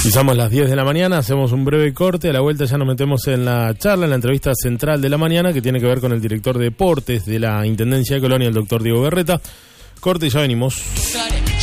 Pisamos las 10 de la mañana, hacemos un breve corte, a la vuelta ya nos metemos en la charla, en la entrevista central de la mañana, que tiene que ver con el director de deportes de la Intendencia de Colonia, el doctor Diego Berreta. Corte y ya venimos.